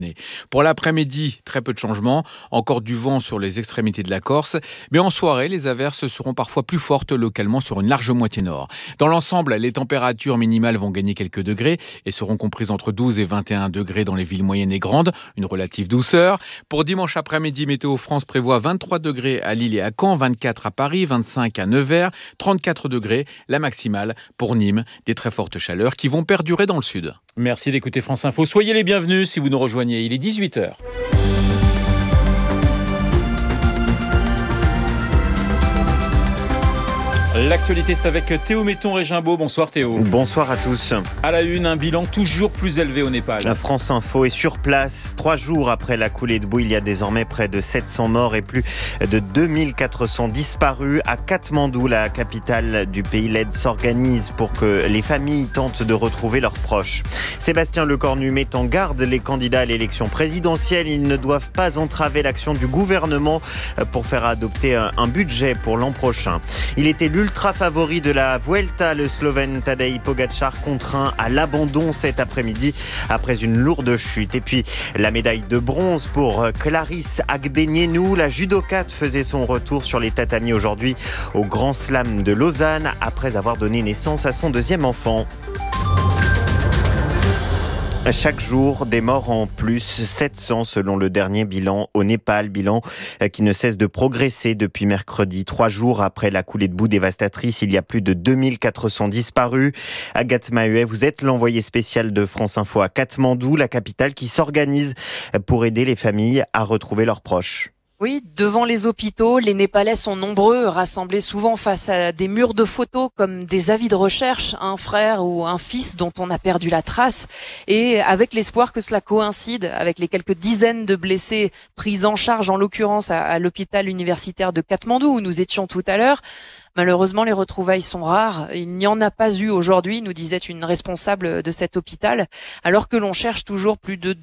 Pour l'après-midi, très peu de changements, encore du vent sur les extrémités de la Corse, mais en soirée, les averses seront parfois plus fortes localement sur une large moitié nord. Dans l'ensemble, les températures minimales vont gagner quelques degrés et seront comprises entre 12 et 21 degrés dans les villes moyennes et grandes, une relative douceur. Pour dimanche après-midi, Météo France prévoit 23 degrés à Lille et à Caen, 24 à Paris, 25 à Nevers, 34 degrés, la maximale pour Nîmes, des très fortes chaleurs qui vont perdurer dans le sud. Merci d'écouter France Info. Soyez les bienvenus si vous nous rejoignez. Il est 18h. L'actualité, c'est avec Théo Metton-Régimbaud. Bonsoir Théo. Bonsoir à tous. À la une, un bilan toujours plus élevé au Népal. La France Info est sur place. 3 jours après la coulée de boue, il y a désormais près de 700 morts et plus de 2400 disparus. À Katmandou, la capitale du pays, l'aide s'organise pour que les familles tentent de retrouver leurs proches. Sébastien Lecornu met en garde les candidats à l'élection présidentielle. Ils ne doivent pas entraver l'action du gouvernement pour faire adopter un budget pour l'an prochain. Il était l'ultra favori de la Vuelta, le Slovène Tadej Pogačar, contraint à l'abandon cet après-midi après une lourde chute. Et puis la médaille de bronze pour Clarisse Agbenienou. La judokate faisait son retour sur les tatamis aujourd'hui au Grand Slam de Lausanne après avoir donné naissance à son deuxième enfant. Chaque jour, des morts en plus, 700 selon le dernier bilan au Népal, bilan qui ne cesse de progresser depuis mercredi. 3 jours après la coulée de boue dévastatrice, il y a plus de 2400 disparus. Agathe Mahuet, vous êtes l'envoyée spéciale de France Info à Katmandou, la capitale qui s'organise pour aider les familles à retrouver leurs proches. Oui, devant les hôpitaux, les Népalais sont nombreux, rassemblés souvent face à des murs de photos comme des avis de recherche, un frère ou un fils dont on a perdu la trace, et avec l'espoir que cela coïncide avec les quelques dizaines de blessés pris en charge, en l'occurrence à l'hôpital universitaire de Katmandou où nous étions tout à l'heure. Malheureusement, les retrouvailles sont rares. Il n'y en a pas eu aujourd'hui, nous disait une responsable de cet hôpital, alors que l'on cherche toujours plus de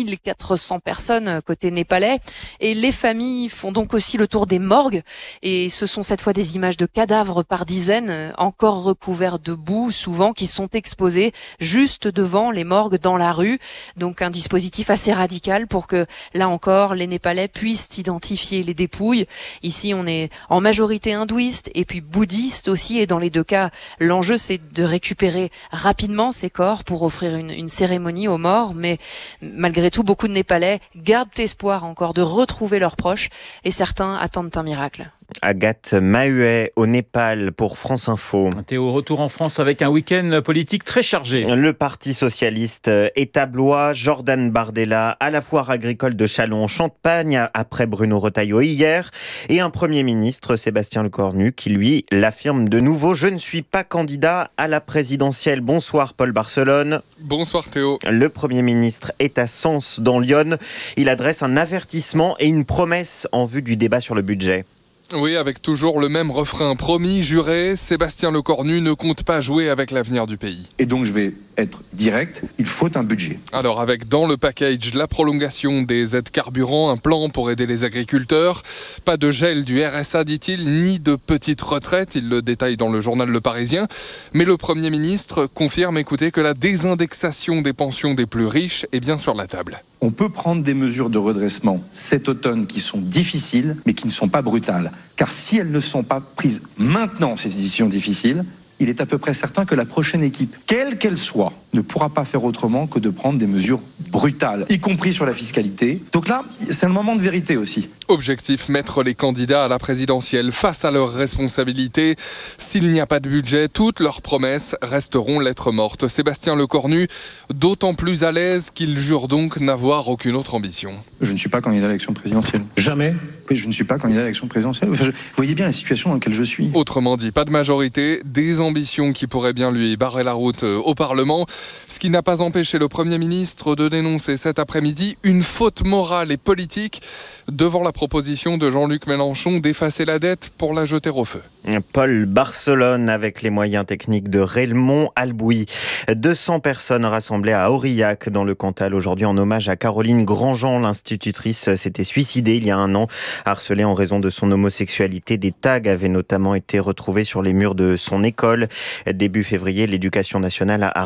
2400 personnes côté népalais. Et les familles font donc aussi le tour des morgues. Et ce sont cette fois des images de cadavres par dizaines, encore recouverts de boue, souvent, qui sont exposés juste devant les morgues dans la rue. Donc un dispositif assez radical pour que, là encore, les Népalais puissent identifier les dépouilles. Ici, on est en majorité hindouiste et puis bouddhiste aussi, et dans les deux cas, l'enjeu c'est de récupérer rapidement ces corps pour offrir une cérémonie aux morts, mais malgré tout, beaucoup de Népalais gardent espoir encore de retrouver leurs proches, et certains attendent un miracle. Agathe Mahuet au Népal pour France Info. Théo, retour en France avec un week-end politique très chargé. Le Parti socialiste est à Blois. Jordan Bardella à la foire agricole de Châlons-en-Champagne après Bruno Retailleau hier. Et un Premier ministre, Sébastien Lecornu, qui lui l'affirme de nouveau. Je ne suis pas candidat à la présidentielle. Bonsoir Paul Barcelone. Bonsoir Théo. Le Premier ministre est à Sens dans l'Yonne. Il adresse un avertissement et une promesse en vue du débat sur le budget. Oui, avec toujours le même refrain promis, juré, Sébastien Lecornu ne compte pas jouer avec l'avenir du pays. Et donc je vais être direct, il faut un budget. Alors avec dans le package la prolongation des aides carburant, un plan pour aider les agriculteurs, pas de gel du RSA dit-il, ni de petite retraite, il le détaille dans le journal Le Parisien, mais le Premier ministre confirme, écoutez, que la désindexation des pensions des plus riches est bien sur la table. On peut prendre des mesures de redressement cet automne qui sont difficiles, mais qui ne sont pas brutales. Car si elles ne sont pas prises maintenant, ces décisions difficiles, il est à peu près certain que la prochaine équipe, quelle qu'elle soit, ne pourra pas faire autrement que de prendre des mesures brutales, y compris sur la fiscalité. Donc là, c'est un moment de vérité aussi. Objectif, mettre les candidats à la présidentielle face à leurs responsabilités. S'il n'y a pas de budget, toutes leurs promesses resteront lettres mortes. Sébastien Lecornu, d'autant plus à l'aise qu'il jure donc n'avoir aucune autre ambition. Je ne suis pas candidat à l'élection présidentielle. Jamais. Mais je ne suis pas candidat à l'élection présidentielle. Vous voyez bien la situation dans laquelle je suis. Autrement dit, pas de majorité, des ambitions qui pourraient bien lui barrer la route au Parlement. Ce qui n'a pas empêché le Premier ministre de dénoncer cet après-midi une faute morale et politique devant la proposition de Jean-Luc Mélenchon d'effacer la dette pour la jeter au feu. Paul Barcelone avec les moyens techniques de Raymond Albouy. 200 personnes rassemblées à Aurillac dans le Cantal aujourd'hui en hommage à Caroline Grandjean. L'institutrice s'était suicidée il y a un an, harcelée en raison de son homosexualité. Des tags avaient notamment été retrouvés sur les murs de son école. Début février, l'Éducation nationale a reconnu une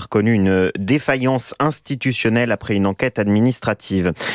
une défaillance institutionnelle après une enquête administrative.